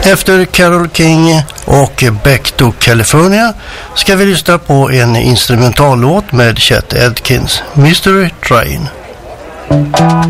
Efter Carole King och Back to California ska vi lyssna på en instrumentallåt med Chet Atkins, Mystery Train.